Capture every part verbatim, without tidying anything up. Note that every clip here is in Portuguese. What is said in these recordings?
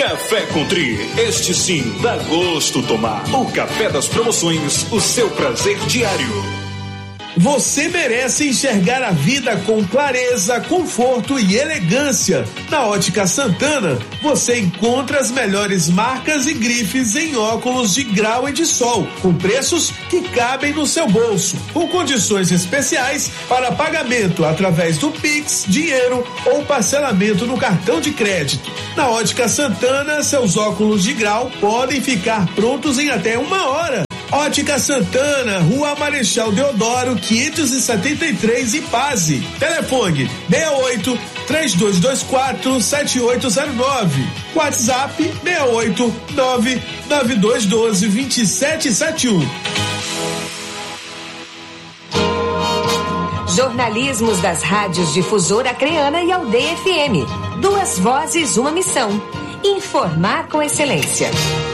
Café Country, este sim dá gosto tomar. O café das promoções, o seu prazer diário. Você merece enxergar a vida com clareza, conforto e elegância. Na Ótica Santana, você encontra as melhores marcas e grifes em óculos de grau e de sol, com preços que cabem no seu bolso, com condições especiais para pagamento através do Pix, dinheiro ou parcelamento no cartão de crédito. Na Ótica Santana, seus óculos de grau podem ficar prontos em até uma hora. Ótica Santana, Rua Marechal Deodoro, quinhentos e setenta e três, Ipase. Telefone seis oito, três dois dois quatro, sete oito zero nove. WhatsApp seis oito, nove nove dois um dois, dois sete sete um. Jornalismos das rádios Difusora Acreana e Aldeia F M. Duas vozes, uma missão. Informar com excelência.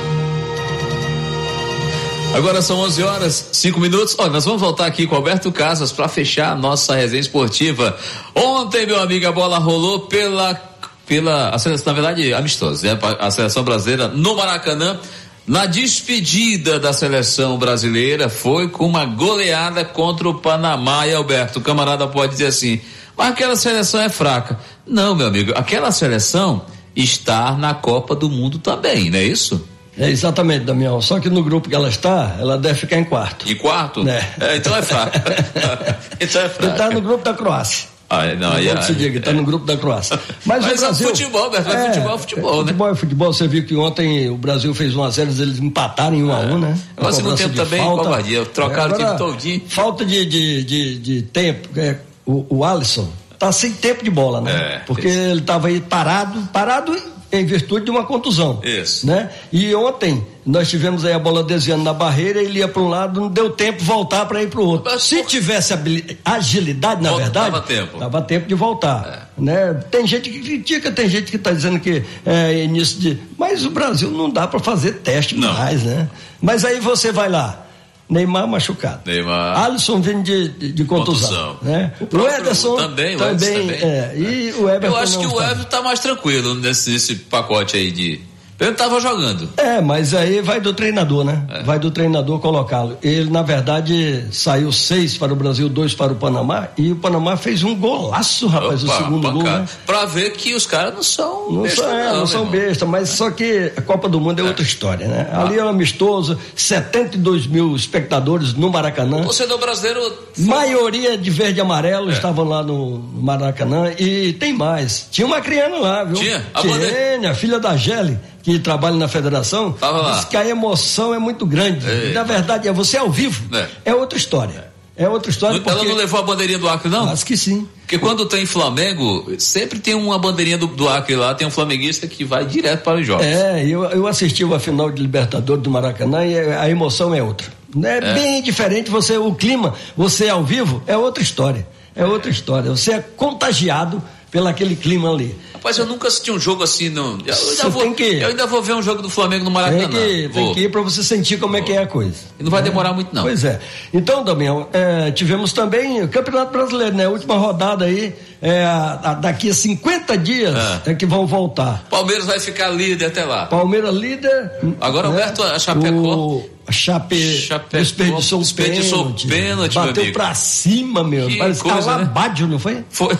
Agora são onze horas, cinco minutos. Olha, nós vamos voltar aqui com Alberto Casas para fechar a nossa resenha esportiva. Ontem, meu amigo, a bola rolou pela, pela a seleção, na verdade, amistosa, né? A seleção brasileira no Maracanã. Na despedida da seleção brasileira, foi com uma goleada contra o Panamá. E Alberto, o camarada pode dizer assim, mas aquela seleção é fraca. Não, meu amigo, aquela seleção está na Copa do Mundo também, não é isso? É, exatamente, Damião. Só que no grupo que ela está, ela deve ficar em quarto. Em quarto? É. É, então é fraca. Então é fraca. Ele está no grupo da Croácia. Ah, não, aí, se diga, está é. no grupo da Croácia. Mas, Mas o Brasil, é futebol, Beto, é, futebol, futebol, né? Futebol é futebol. Você viu que ontem o Brasil fez um a zero, eles empataram em um a um, né? Agora, segundo tempo também, covardia. Trocaram é, o time todinho. Falta de, de, de, de tempo. É, o, o Alisson tá sem tempo de bola, né? É, Porque isso. ele estava aí parado, parado em virtude de uma contusão. Isso. Né? E ontem nós tivemos aí a bola desviando na barreira, ele ia para um lado, não deu tempo de voltar para ir para o outro. Mas, se tivesse agilidade, na volta, verdade, dava tempo. Dava tempo de voltar. É. Né? Tem gente que critica, tem gente que está dizendo que é início de. Mas o Brasil não dá para fazer teste não. mais, né? Mas aí você vai lá. Neymar machucado. Neymar. Alisson vindo de, de, de contusão. contusão. Né? O, o Ederson também. também, também é, e o Everton. Eu acho que o tá. Everton tá mais tranquilo nesse, nesse pacote aí de. Ele tava jogando. É, mas aí vai do treinador, né? É. Vai do treinador colocá-lo. Ele, na verdade, saiu seis para o Brasil, dois para o Panamá, e o Panamá fez um golaço, rapaz, Opa, o segundo gol, né? Pra ver que os caras não são não besta, são, é, não, não são besta, mas só que a Copa do Mundo é, é. outra história, né? Ah. Ali é um amistoso, setenta e dois mil espectadores no Maracanã. O torcedor brasileiro... Maioria de verde e amarelo é. estavam lá no Maracanã, e tem mais. Tinha uma criança lá, viu? Tinha? A Tinha, a filha da Gelli, que trabalha na federação, diz que a emoção é muito grande. Ei. Na verdade, é você ao vivo, é, é outra história. É outra história. Ela porque... não levou a bandeirinha do Acre, não? Acho que sim. Porque quando tem Flamengo, sempre tem uma bandeirinha do, do Acre lá, tem um flamenguista que vai direto para os jogos. É, eu, eu assisti a final de Libertadores do Maracanã e a emoção é outra. É, é bem diferente, você, o clima, você ao vivo, é outra história. É outra história. Você é contagiado pelo aquele clima ali. Rapaz, eu nunca assisti um jogo assim, não. Eu ainda, vou, tem que ir. eu ainda vou ver um jogo do Flamengo no Maracanã. Tem que, tem que ir para você sentir como vou. é que é a coisa. E não vai é. demorar muito, não. Pois é. Então, Damião, é, tivemos também o Campeonato Brasileiro, né? A última rodada aí, é, a, a, daqui a cinquenta dias é. é que vão voltar. Palmeiras vai ficar líder até lá. Palmeiras líder. Agora, né? Alberto, a Chapecó. O... A Chape desperdiçou um pênalti, pênalti, bateu pra cima, meu. Que Parece coisa, né? Bádio, não foi? Foi.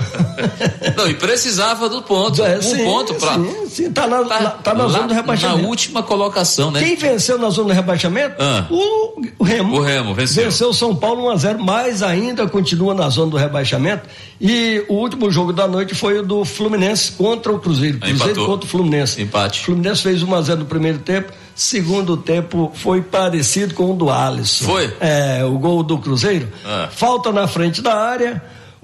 Não, e precisava do ponto. É, um sim, ponto pra. Sim, sim, tá na, tá, na, tá na zona do rebaixamento. Na última colocação, né? Quem venceu na zona do rebaixamento? Ah. O, o Remo. O Remo venceu. Venceu o São Paulo um a zero, mas ainda continua na zona do rebaixamento. E o último jogo da noite foi o do Fluminense contra o Cruzeiro. Cruzeiro Empatou. contra o Fluminense. Empate. O Fluminense fez um a zero no primeiro tempo. Segundo tempo foi parecido com o do Alisson. Foi? É, o gol do Cruzeiro. Ah. Falta na frente da área.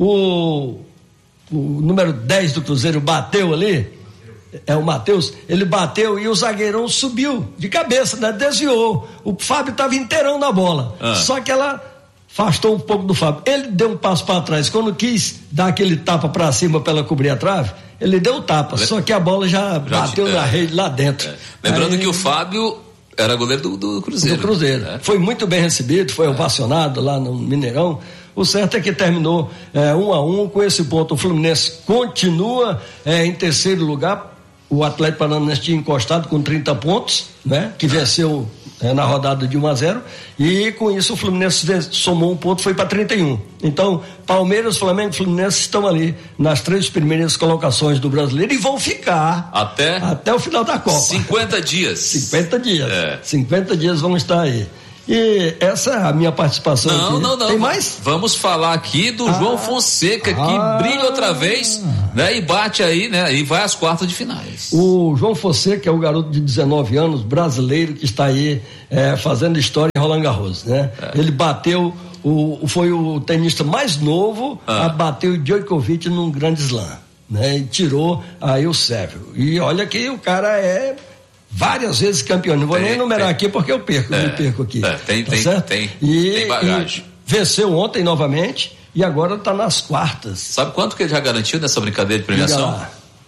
O, o número dez do Cruzeiro bateu ali. É o Matheus. Ele bateu e o zagueirão subiu de cabeça, né? Desviou. O Fábio estava inteirão na bola. Ah. Só que ela afastou um pouco do Fábio. Ele deu um passo para trás. Quando quis dar aquele tapa para cima para ela cobrir a trave, ele deu o tapa, Le... só que a bola já, já bateu é, na rede lá dentro. É. Lembrando Aí, que o Fábio era goleiro do, do Cruzeiro. Do Cruzeiro. É. Foi muito bem recebido, foi é. ovacionado lá no Mineirão. O certo é que terminou é, um a um com esse ponto. O Fluminense continua é, em terceiro lugar, o Atlético Paranaense tinha encostado com trinta pontos, né? Que venceu é, na rodada de um a zero, e com isso o Fluminense somou um ponto, foi para trinta e um. Então, Palmeiras, Flamengo e Fluminense estão ali nas três primeiras colocações do Brasileiro e vão ficar até, até o final da Copa. cinquenta dias. cinquenta dias. É. cinquenta dias vão estar aí. E essa é a minha participação não, aqui. Não, não, Tem não. mais? Vamos falar aqui do ah, João Fonseca, que ah, brilha outra vez, né? E bate aí, né? E vai às quartas de finais. O João Fonseca é o garoto de dezenove anos, brasileiro, que está aí é, fazendo história em Roland Garros, né? É. Ele bateu, o, foi o tenista mais novo ah. a bater o Djokovic num grande slam, né? E tirou aí o Sérvio. E olha que o cara é várias vezes campeão, não vou tem, nem enumerar tem. aqui porque eu perco, é, eu me perco aqui. É, tem, tá tem, certo? tem, e, tem bagagem. E venceu ontem novamente e agora está nas quartas. Sabe quanto que ele já garantiu nessa brincadeira de premiação?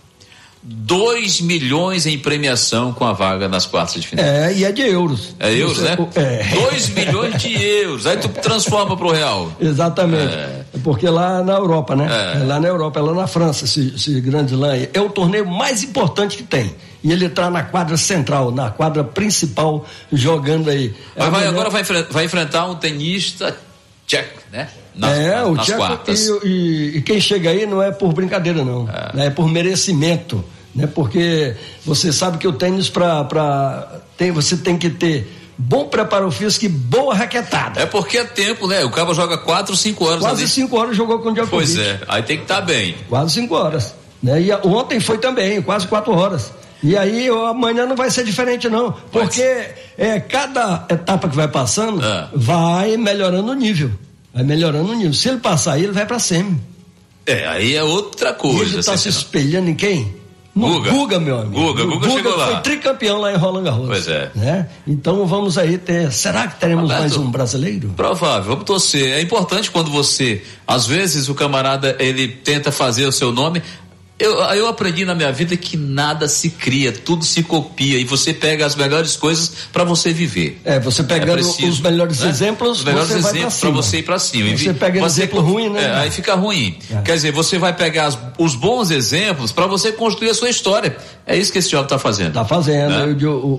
dois milhões em premiação com a vaga nas quartas de final. É, e é de euros. É euros, Você, né? É. dois milhões de euros. Aí tu transforma pro real. Exatamente. É. Porque lá na Europa, né? É. É lá na Europa, é lá na França, esse, esse grande slam aí. É o torneio mais importante que tem. E ele está na quadra central, na quadra principal, jogando aí. Mas vai, agora vai, vai enfrentar um tenista tcheco, né? Nas, é, o nas tcheco, quartas. E, e, e quem chega aí não é por brincadeira, não. É, né? É por merecimento. Né? Porque você sabe que o tênis, pra, pra, tem, você tem que ter bom preparo físico e boa raquetada. É porque é tempo, né? O cara joga quatro, cinco horas. Quase ali. cinco horas jogou com o Djokovic. Pois é, aí tem que estar tá bem. Quase cinco horas. Né? E a, ontem foi também, quase quatro horas. E aí amanhã não vai ser diferente não, porque é, cada etapa que vai passando, é. vai melhorando o nível, vai melhorando o nível. Se ele passar aí, ele vai pra semi. É, aí é outra coisa. E ele tá se espelhando em quem? No Guga. Guga, meu amigo. Guga, Guga, Guga chegou lá. Foi tricampeão lá em Roland Garros. Pois é. Né? Então vamos aí ter, será que teremos Roberto, mais um brasileiro? Provável, vamos torcer. É importante quando você, às vezes o camarada, ele tenta fazer o seu nome. Eu, eu aprendi na minha vida que nada se cria, tudo se copia e você pega as melhores coisas para você viver. É, você pegando é preciso, os melhores né? exemplos, os melhores você exemplos para você ir para cima. Você pega um exemplo ruim, né? É, aí fica ruim. É. Quer dizer, você vai pegar as, os bons exemplos para você construir a sua história. É isso que esse jovem está fazendo. Está fazendo. Né? Eu, o,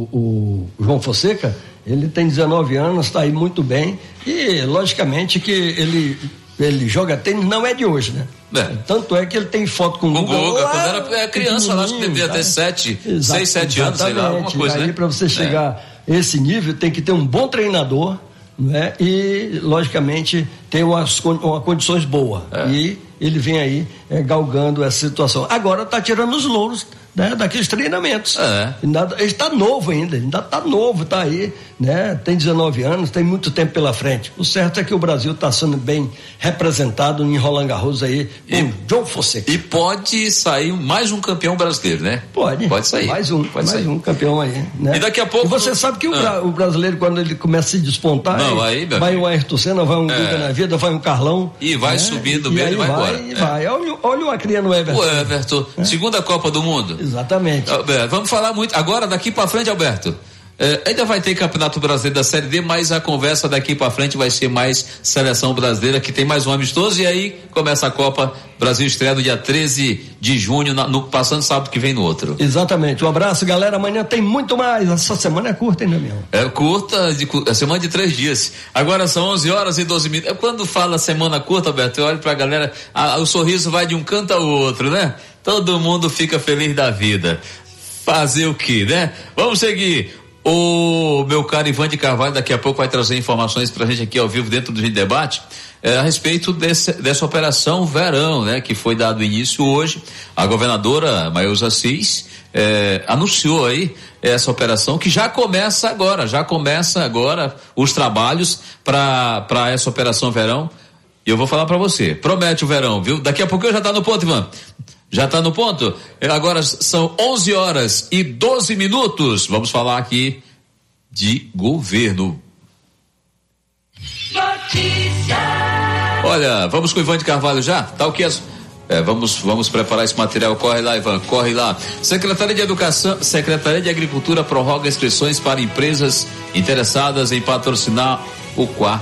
o, o João Fonseca, ele tem dezenove anos, está aí muito bem e logicamente que ele ele joga tênis, não é de hoje, né? É. Tanto é que ele tem foto com o Guga. O Guga, quando era criança, eu acho que devia ter sete, seis, sete anos, sei lá, alguma coisa, aí, né? Para você chegar a é. esse nível, tem que ter um bom treinador, né? E, logicamente, ter umas, uma condições boas. É. E ele vem aí é, galgando essa situação. Agora está tirando os louros, né, daqueles treinamentos. É. Ele está novo ainda, ainda está novo, está aí, né? Tem dezenove anos, tem muito tempo pela frente. O certo é que o Brasil está sendo bem representado em Roland Garros aí, com e, João Fonseca. E pode sair mais um campeão brasileiro, né? Pode. Pode sair. Mais um, pode mais sair. um campeão aí, né? E daqui a pouco... E você sabe que ah. o, o brasileiro, quando ele começa a se despontar, Não, aí, aí, vai um Ayrton Senna, vai um é. Guga na vida, vai um Carlão. E vai né? subindo e mesmo e vai, vai embora. E é. vai. Olha, olha o Acriano Everton. O Everton, é. segunda Copa do Mundo. Exatamente. Alberto, vamos falar muito. Agora, daqui pra frente, Alberto, é, ainda vai ter Campeonato Brasileiro da Série D, mas a conversa daqui pra frente vai ser mais Seleção Brasileira, que tem mais um amistoso, e aí começa a Copa. Brasil estreia no dia treze de junho, na, no, passando sábado que vem no outro. Exatamente. Um abraço, galera. Amanhã tem muito mais. Essa semana é curta ainda mesmo. É curta, de, é semana de três dias. Agora são onze horas e doze minutos. Quando fala semana curta, Alberto, eu olho pra galera, a, o sorriso vai de um canto ao outro, né? Todo mundo fica feliz da vida. Fazer o quê, né? Vamos seguir. O meu caro Ivan de Carvalho daqui a pouco vai trazer informações pra gente aqui ao vivo dentro do Gente Debate é, a respeito desse, dessa operação Verão, né? Que foi dado início hoje. A governadora Maísa Assis é, anunciou aí essa operação que já começa agora, já começa agora os trabalhos para para essa operação Verão. E eu vou falar para você, promete o verão, viu? Daqui a pouco já tá no ponto, Ivan. Já tá no ponto? Agora são onze horas e doze minutos. Vamos falar aqui de governo. Notícia. Olha, vamos com o Ivan de Carvalho já? Tá o que? É, vamos, vamos preparar esse material. Corre lá, Ivan, corre lá. Secretaria de Educação, Secretaria de Agricultura prorroga inscrições para empresas interessadas em patrocinar o quarto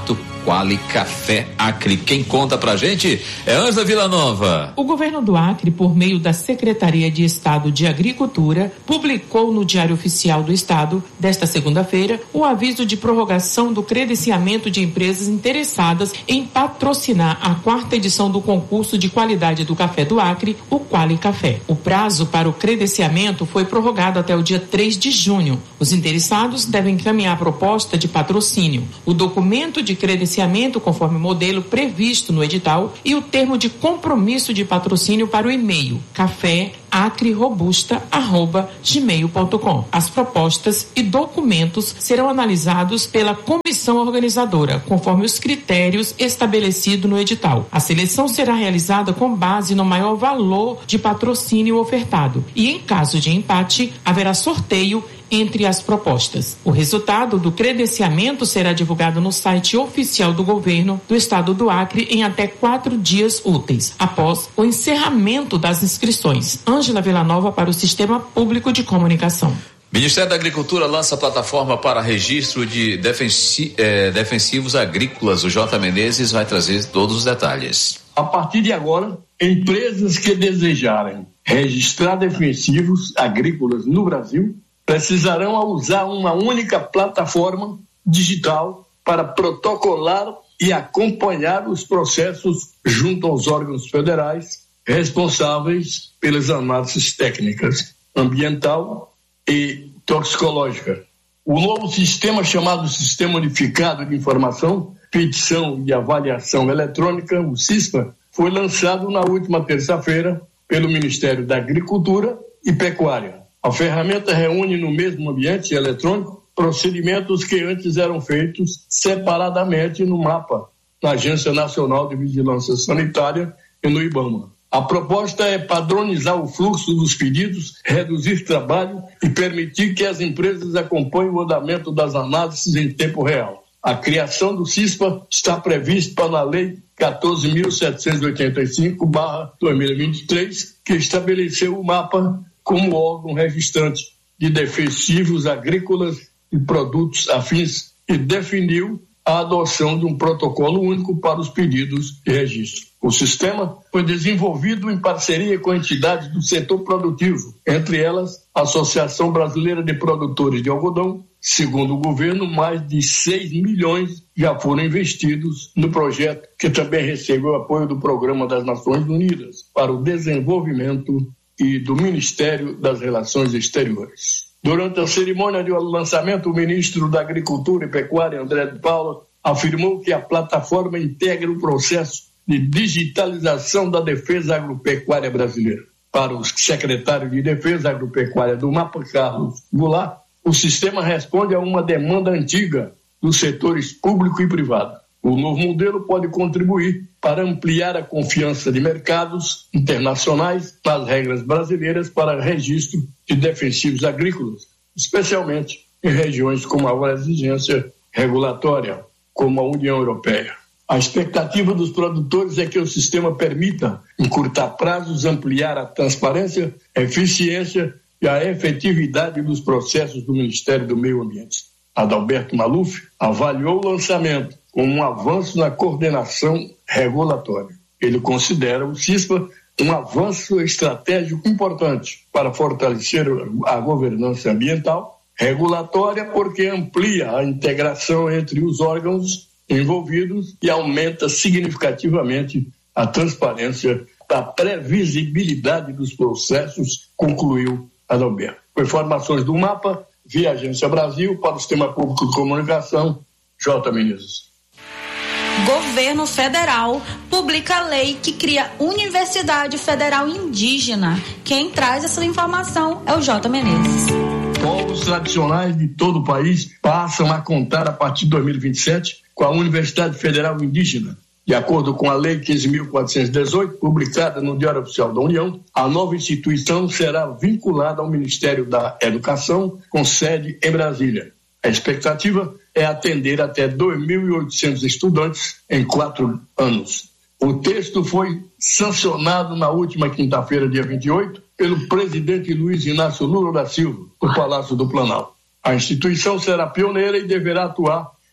Quali Café Acre. Quem conta pra gente é Ângela Villanova. O governo do Acre, por meio da Secretaria de Estado de Agricultura, publicou no Diário Oficial do Estado, desta segunda-feira, o aviso de prorrogação do credenciamento de empresas interessadas em patrocinar a quarta edição do concurso de qualidade do café do Acre, o Quali Café. O prazo para o credenciamento foi prorrogado até o dia três de junho. Os interessados devem encaminhar a proposta de patrocínio, o documento de credenciamento conforme o modelo previsto no edital e o termo de compromisso de patrocínio para o e-mail café acre robusta arroba gmail ponto com. As propostas e documentos serão analisados pela comissão organizadora, conforme os critérios estabelecidos no edital. A seleção será realizada com base no maior valor de patrocínio ofertado e, em caso de empate, haverá sorteio entre as propostas. O resultado do credenciamento será divulgado no site oficial do governo do estado do Acre em até quatro dias úteis, após o encerramento das inscrições. Ângela Villanova para o Sistema Público de Comunicação. Ministério da Agricultura lança plataforma para registro de defensi- eh, defensivos agrícolas. O J. Menezes vai trazer todos os detalhes. A partir de agora, empresas que desejarem registrar defensivos agrícolas no Brasil precisarão usar uma única plataforma digital para protocolar e acompanhar os processos junto aos órgãos federais responsáveis pelas análises técnicas, ambiental e toxicológica. O novo sistema, chamado Sistema Unificado de Informação, Petição e Avaliação Eletrônica, o SISPA, foi lançado na última terça-feira pelo Ministério da Agricultura e Pecuária. A ferramenta reúne no mesmo ambiente eletrônico procedimentos que antes eram feitos separadamente no MAPA, na Agência Nacional de Vigilância Sanitária e no IBAMA. A proposta é padronizar o fluxo dos pedidos, reduzir trabalho e permitir que as empresas acompanhem o andamento das análises em tempo real. A criação do SISPA está prevista na Lei quatorze mil setecentos e oitenta e cinco barra dois mil e vinte e três, que estabeleceu o MAPA como órgão registrante de defensivos agrícolas e produtos afins e definiu a adoção de um protocolo único para os pedidos de registro. O sistema foi desenvolvido em parceria com entidades do setor produtivo, entre elas a Associação Brasileira de Produtores de Algodão. Segundo o governo, mais de seis milhões já foram investidos no projeto, que também recebeu o apoio do Programa das Nações Unidas para o Desenvolvimento e do Ministério das Relações Exteriores. Durante a cerimônia de lançamento, o ministro da Agricultura e Pecuária, André de Paula, afirmou que a plataforma integra o processo de digitalização da defesa agropecuária brasileira. Para o secretário de Defesa Agropecuária do MAPA, Carlos Goulart, o sistema responde a uma demanda antiga dos setores público e privado. O novo modelo pode contribuir para ampliar a confiança de mercados internacionais nas regras brasileiras para registro de defensivos agrícolas, especialmente em regiões com maior exigência regulatória, como a União Europeia. A expectativa dos produtores é que o sistema permita encurtar prazos, ampliar a transparência, a eficiência e a efetividade dos processos do Ministério do Meio Ambiente. Adalberto Maluf avaliou o lançamento como um avanço na coordenação regulatória. Ele considera o SISPA um avanço estratégico importante para fortalecer a governança ambiental, regulatória, porque amplia a integração entre os órgãos envolvidos e aumenta significativamente a transparência da previsibilidade dos processos, concluiu Adalberto. Com informações do MAPA, via Agência Brasil, para o Sistema Público de Comunicação, J. Menezes. Governo Federal publica lei que cria Universidade Federal Indígena. Quem traz essa informação é o J. Menezes. Povos tradicionais de todo o país passam a contar a partir de dois mil e vinte e sete com a Universidade Federal Indígena. De acordo com a Lei quinze mil quatrocentos e dezoito, publicada no Diário Oficial da União, a nova instituição será vinculada ao Ministério da Educação, com sede em Brasília. A expectativa é atender até dois mil e oitocentos estudantes em quatro anos. O texto foi sancionado na última quinta-feira, dia vinte e oito, pelo presidente Luiz Inácio Lula da Silva, no Palácio do Planalto. A instituição será pioneira e deverá atuar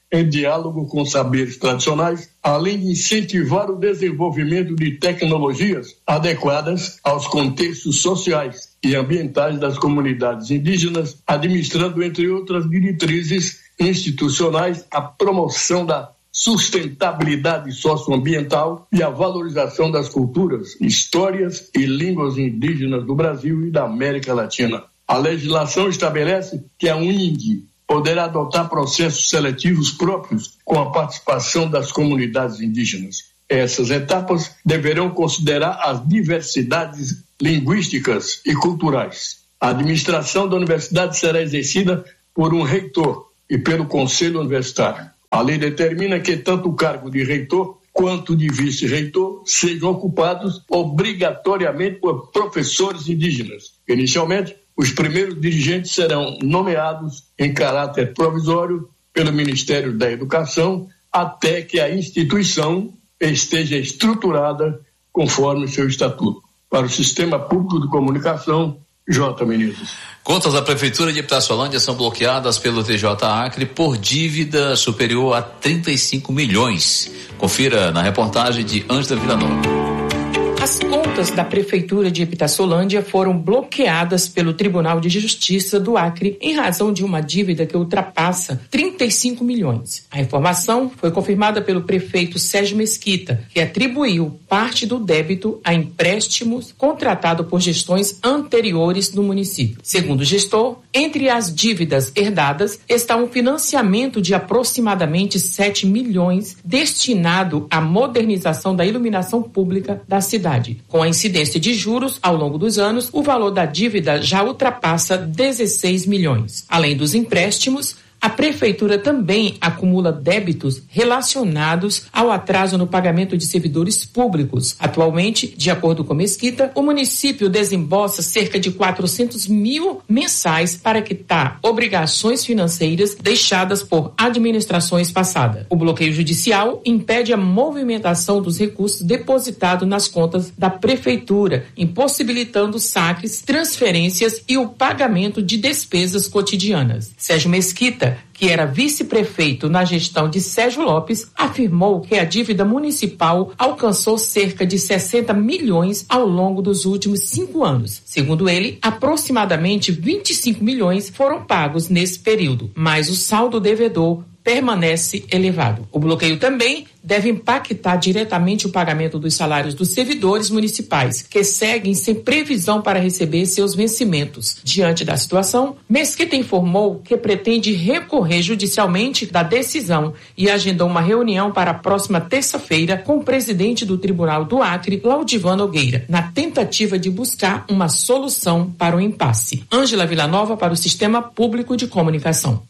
em diálogo com saberes tradicionais, além de incentivar o desenvolvimento de tecnologias adequadas aos contextos sociais e ambientais das comunidades indígenas, administrando, entre outras diretrizes institucionais, a promoção da sustentabilidade socioambiental e a valorização das culturas, histórias e línguas indígenas do Brasil e da América Latina. A legislação estabelece que a U N I N D poderá adotar processos seletivos próprios com a participação das comunidades indígenas. Essas etapas deverão considerar as diversidades linguísticas e culturais. A administração da universidade será exercida por um reitor e pelo Conselho Universitário. A lei determina que tanto o cargo de reitor quanto de vice-reitor sejam ocupados obrigatoriamente por professores indígenas. Inicialmente, os primeiros dirigentes serão nomeados em caráter provisório pelo Ministério da Educação até que a instituição esteja estruturada conforme seu estatuto. Para o Sistema Público de Comunicação, J. Menezes. Contas da Prefeitura de Ipitaçolândia são bloqueadas pelo T J Acre por dívida superior a trinta e cinco milhões. Confira na reportagem de Ângela Villanova. As contas da Prefeitura de Ipitaçolândia foram bloqueadas pelo Tribunal de Justiça do Acre em razão de uma dívida que ultrapassa trinta e cinco milhões. A informação foi confirmada pelo prefeito Sérgio Mesquita, que atribuiu parte do débito a empréstimos contratados por gestões anteriores no município. Segundo o gestor, entre as dívidas herdadas está um financiamento de aproximadamente sete milhões destinado à modernização da iluminação pública da cidade. Com a incidência de juros ao longo dos anos, o valor da dívida já ultrapassa dezesseis milhões. Além dos empréstimos, a Prefeitura também acumula débitos relacionados ao atraso no pagamento de servidores públicos. Atualmente, de acordo com Mesquita, o município desembolsa cerca de quatrocentos mil mensais para quitar obrigações financeiras deixadas por administrações passadas. O bloqueio judicial impede a movimentação dos recursos depositados nas contas da Prefeitura, impossibilitando saques, transferências e o pagamento de despesas cotidianas. Sérgio Mesquita, que era vice-prefeito na gestão de Sérgio Lopes, afirmou que a dívida municipal alcançou cerca de sessenta milhões ao longo dos últimos cinco anos. Segundo ele, aproximadamente vinte e cinco milhões foram pagos nesse período, mas o saldo devedor permanece elevado. O bloqueio também deve impactar diretamente o pagamento dos salários dos servidores municipais, que seguem sem previsão para receber seus vencimentos. Diante da situação, Mesquita informou que pretende recorrer judicialmente da decisão e agendou uma reunião para a próxima terça-feira com o presidente do Tribunal do Acre, Laudivan Nogueira, na tentativa de buscar uma solução para o impasse. Ângela Villanova para o Sistema Público de Comunicação.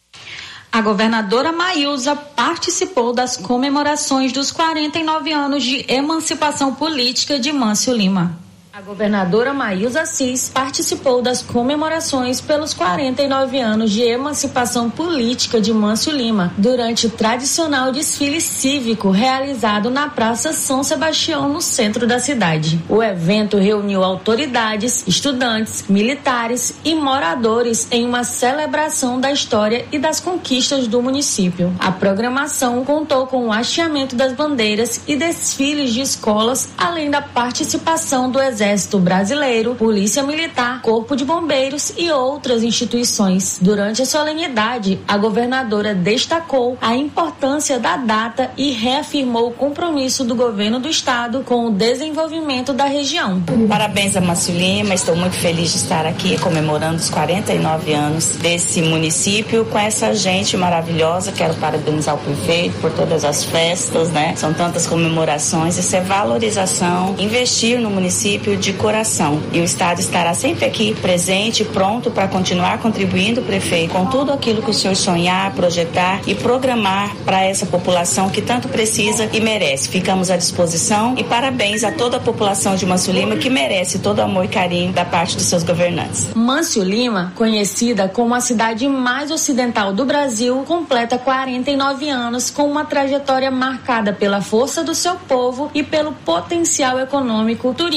A governadora Maílza participou das comemorações dos quarenta e nove anos de emancipação política de Mâncio Lima. A governadora Maílza Assis participou das comemorações pelos quarenta e nove anos de emancipação política de Mâncio Lima durante o tradicional desfile cívico realizado na Praça São Sebastião, no centro da cidade. O evento reuniu autoridades, estudantes, militares e moradores em uma celebração da história e das conquistas do município. A programação contou com o hasteamento das bandeiras e desfiles de escolas, além da participação do Exército Exército Brasileiro, Polícia Militar, Corpo de Bombeiros e outras instituições. Durante a solenidade, a governadora destacou a importância da data e reafirmou o compromisso do governo do estado com o desenvolvimento da região. Parabéns a Mâncio Lima, estou muito feliz de estar aqui comemorando os quarenta e nove anos desse município com essa gente maravilhosa. Quero parabenizar o prefeito por todas as festas, né? São tantas comemorações, isso é valorização, investir no município de coração. E o Estado estará sempre aqui presente, pronto para continuar contribuindo, prefeito, com tudo aquilo que o senhor sonhar, projetar e programar para essa população que tanto precisa e merece. Ficamos à disposição e parabéns a toda a população de Mâncio Lima que merece todo o amor e carinho da parte dos seus governantes. Mâncio Lima, conhecida como a cidade mais ocidental do Brasil, completa quarenta e nove anos com uma trajetória marcada pela força do seu povo e pelo potencial econômico, turístico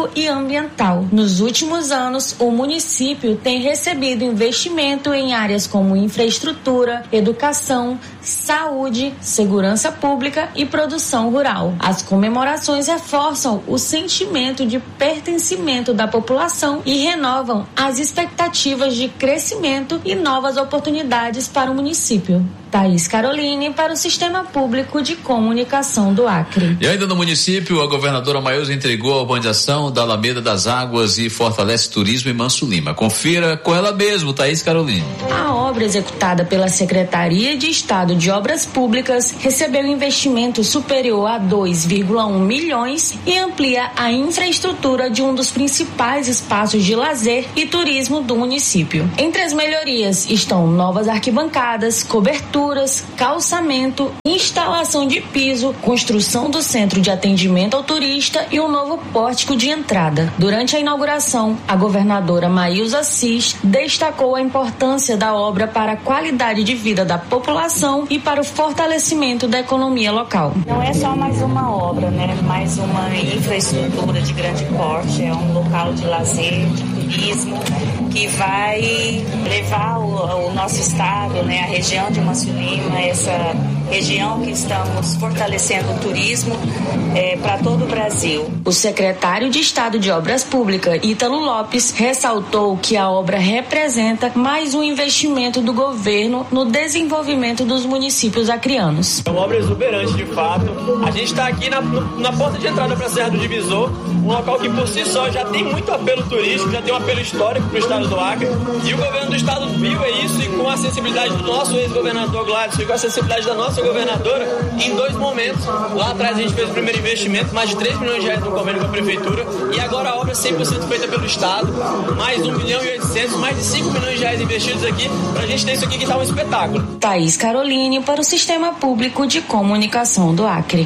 econômico e ambiental. Nos últimos anos, o município tem recebido investimento em áreas como infraestrutura, educação, saúde, segurança pública e produção rural. As comemorações reforçam o sentimento de pertencimento da população e renovam as expectativas de crescimento e novas oportunidades para o município. Thaís Caroline, para o Sistema Público de Comunicação do Acre. E ainda no município, a governadora Maísa entregou a urbanização da Alameda das Águas e fortalece turismo em Manso Lima. Confira com ela mesmo, Thaís Caroline. A obra executada pela Secretaria de Estado de Obras Públicas recebeu investimento superior a dois vírgula um milhões e amplia a infraestrutura de um dos principais espaços de lazer e turismo do município. Entre as melhorias estão novas arquibancadas, cobertura, calçamento, instalação de piso, construção do centro de atendimento ao turista e um novo pórtico de entrada. Durante a inauguração, a governadora Maísa Assis destacou a importância da obra para a qualidade de vida da população e para o fortalecimento da economia local. Não é só mais uma obra, né? Mais uma infraestrutura de grande porte, é um local de lazer, de turismo, que vai levar o, o nosso estado, né? A região de Manso Lima, essa região que estamos fortalecendo o turismo é, para todo o Brasil. O secretário de Estado de Obras Públicas, Ítalo Lopes, ressaltou que a obra representa mais um investimento do governo no desenvolvimento dos municípios acreanos. É uma obra exuberante, de fato. A gente está aqui na, na porta de entrada para a Serra do Divisor, um local que por si só já tem muito apelo turístico, já tem um apelo histórico para o estado do Acre, e o governo do estado viu isso, e com a sensibilidade do nosso ex-governador Gladys, e com a sensibilidade da nossa governadora, em dois momentos. Lá atrás a gente fez o primeiro investimento, mais de três milhões de reais no convênio com a prefeitura, e agora a obra é cem por cento feita pelo estado, mais um milhão e oitocentos, mais de cinco milhões de reais investidos aqui, pra gente ter isso aqui que tá um espetáculo. Thaís Caroline, para o Sistema Público de Comunicação do Acre.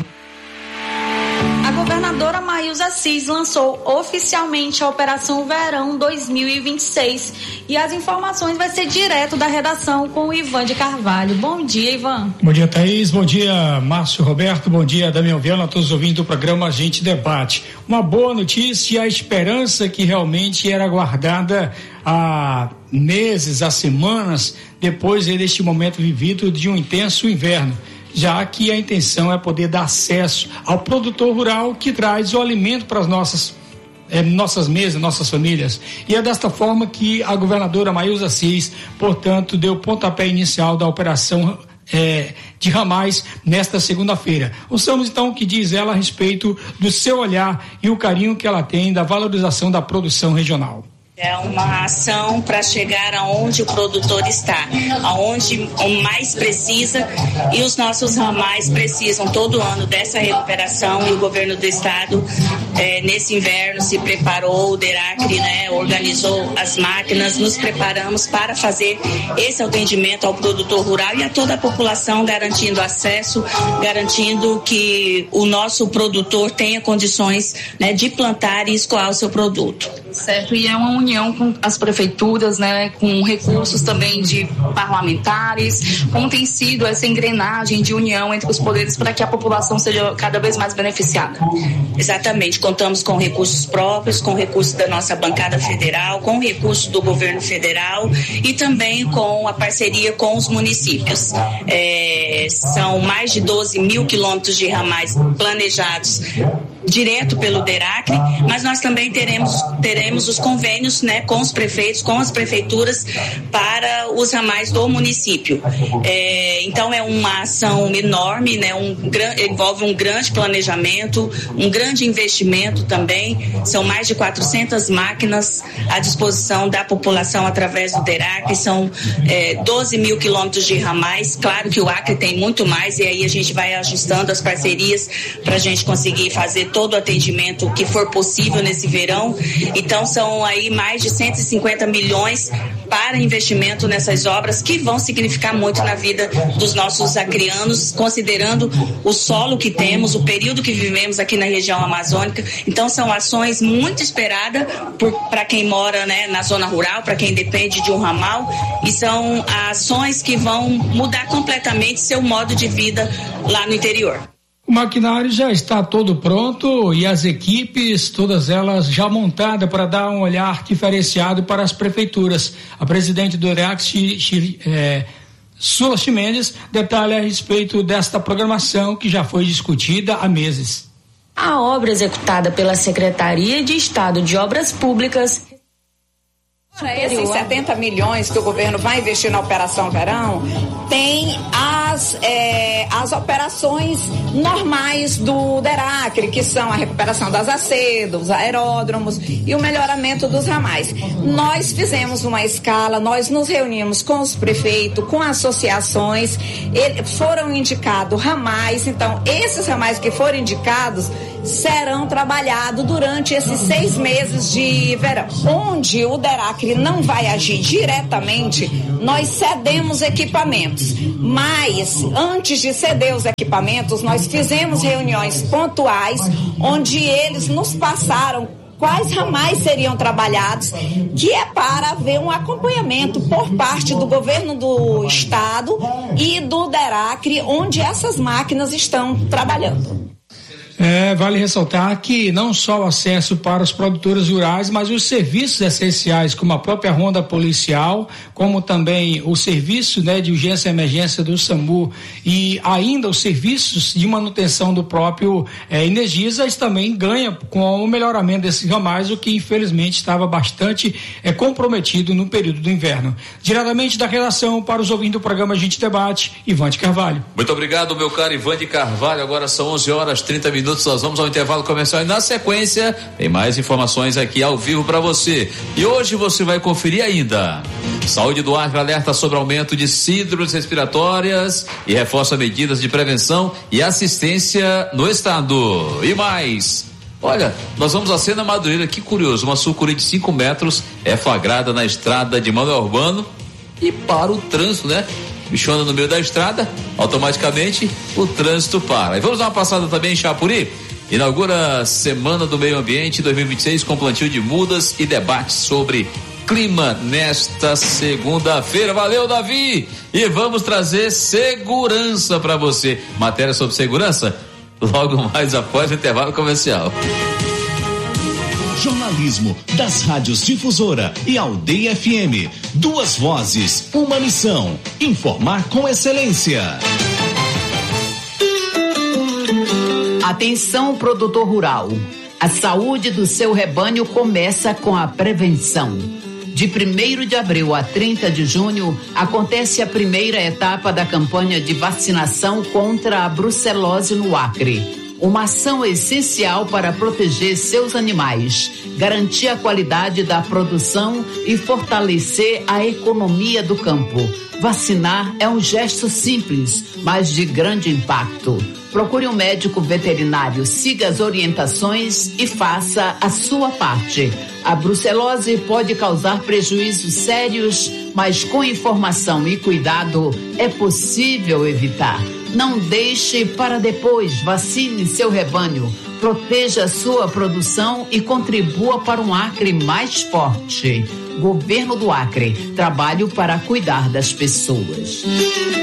A governadora Maísa Assis lançou oficialmente a Operação Verão dois mil e vinte e seis e as informações vai ser direto da redação com o Ivan de Carvalho. Bom dia, Ivan. Bom dia, Thaís. Bom dia, Márcio Roberto. Bom dia, Damião Viana, a todos os ouvintes do programa A Gente Debate. Uma boa notícia, a esperança que realmente era guardada há meses, há semanas, depois deste momento vivido de um intenso inverno, já que a intenção é poder dar acesso ao produtor rural que traz o alimento para as nossas, eh, nossas mesas, nossas famílias. E é desta forma que a governadora Maísa Assis, portanto, deu o pontapé inicial da operação eh, de ramais nesta segunda-feira. Ouçamos então o que diz ela a respeito do seu olhar e o carinho que ela tem da valorização da produção regional. É uma ação para chegar aonde o produtor está, aonde o mais precisa, e os nossos ramais precisam todo ano dessa recuperação, e o governo do estado é, nesse inverno se preparou, o DERACRE, né, organizou as máquinas, nos preparamos para fazer esse atendimento ao produtor rural e a toda a população, garantindo acesso, garantindo que o nosso produtor tenha condições, né, de plantar e escoar o seu produto. Certo, e é uma união com as prefeituras, né, com recursos também de parlamentares. Como tem sido essa engrenagem de união entre os poderes para que a população seja cada vez mais beneficiada? Exatamente, contamos com recursos próprios, com recursos da nossa bancada federal, com recursos do governo federal e também com a parceria com os municípios. É, são mais de doze mil quilômetros de ramais planejados direto pelo DERACRE, mas nós também teremos, teremos os convênios, né, com os prefeitos, com as prefeituras para os ramais do município. É, então é uma ação enorme, né, um, envolve um grande planejamento, um grande investimento também. São mais de quatrocentas máquinas à disposição da população através do DERACRE, são é, doze mil quilômetros de ramais. Claro que o Acre tem muito mais, e aí a gente vai ajustando as parcerias para a gente conseguir fazer todo o atendimento que for possível nesse verão. Então são aí mais de cento e cinquenta milhões para investimento nessas obras, que vão significar muito na vida dos nossos acreanos, considerando o solo que temos, o período que vivemos aqui na região amazônica. Então são ações muito esperadas para quem mora, né, na zona rural, para quem depende de um ramal, e são ações que vão mudar completamente seu modo de vida lá no interior. O maquinário já está todo pronto e as equipes, todas elas já montadas para dar um olhar diferenciado para as prefeituras. A presidente do ERAC, é, Sula Chimenez, detalha a respeito desta programação que já foi discutida há meses. A obra executada pela Secretaria de Estado de Obras Públicas. Esses setenta milhões que o governo vai investir na Operação Verão tem as, é, as operações normais do DERACRE, que são a recuperação das acedas, dos aeródromos e o melhoramento dos ramais. Nós fizemos uma escala, nós nos reunimos com os prefeitos, com associações, ele, foram indicados ramais, então esses ramais que foram indicados serão trabalhados durante esses seis meses de verão, onde o DERACRE não vai agir diretamente. Nós cedemos equipamentos, mas antes de ceder os equipamentos, nós fizemos reuniões pontuais, onde eles nos passaram quais ramais seriam trabalhados, que é para haver um acompanhamento por parte do governo do estado e do DERACRE, onde essas máquinas estão trabalhando. É, vale ressaltar que não só o acesso para os produtores rurais, mas os serviços essenciais, como a própria ronda policial, como também o serviço, né, de urgência e emergência do SAMU e ainda os serviços de manutenção do próprio é, Energisa, também ganha com o melhoramento desses ramais, o que infelizmente estava bastante é, comprometido no período do inverno. Diretamente da redação para os ouvintes do programa A Gente Debate, Ivan de Carvalho. Muito obrigado, meu caro Ivan de Carvalho. Agora são onze horas e trinta minutos. Nós vamos ao intervalo comercial e na sequência tem mais informações aqui ao vivo para você. E hoje você vai conferir ainda. Saúde do Acre alerta sobre aumento de síndromes respiratórias e reforça medidas de prevenção e assistência no estado. E mais. Olha, nós vamos a Sena Madureira, que curioso, uma sucuri de cinco metros é flagrada na estrada de Manuel Urbano e para o trânsito, né? Bichona no meio da estrada, automaticamente o trânsito para. E vamos dar uma passada também em Chapuri. Inaugura a Semana do Meio Ambiente dois mil e vinte e seis com plantio de mudas e debate sobre clima nesta segunda-feira. Valeu, Davi! E vamos trazer segurança para você. Matéria sobre segurança logo mais após o intervalo comercial. Jornalismo das rádios Difusora e Aldeia F M. Duas vozes, uma missão. Informar com excelência. Atenção, produtor rural. A saúde do seu rebanho começa com a prevenção. De primeiro de abril a trinta de junho, acontece a primeira etapa da campanha de vacinação contra a brucelose no Acre. Uma ação essencial para proteger seus animais, garantir a qualidade da produção e fortalecer a economia do campo. Vacinar é um gesto simples, mas de grande impacto. Procure um médico veterinário, siga as orientações e faça a sua parte. A brucelose pode causar prejuízos sérios, mas com informação e cuidado é possível evitar. Não deixe para depois, vacine seu rebanho, proteja sua produção e contribua para um Acre mais forte. Governo do Acre, trabalho para cuidar das pessoas.